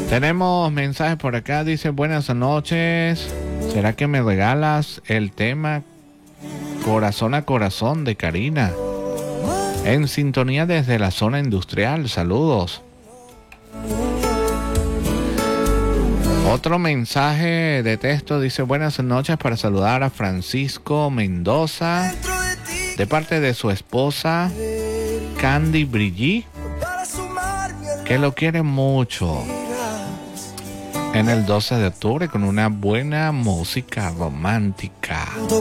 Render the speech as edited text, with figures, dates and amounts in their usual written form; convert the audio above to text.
Tenemos mensajes por acá, dice buenas noches. ¿Será que me regalas el tema Corazón a Corazón de Karina? En sintonía desde la zona industrial, saludos. Otro mensaje de texto dice buenas noches para saludar a Francisco Mendoza de parte de su esposa Candy Brigitte, que lo quiere mucho, en el 12 de octubre con una buena música romántica.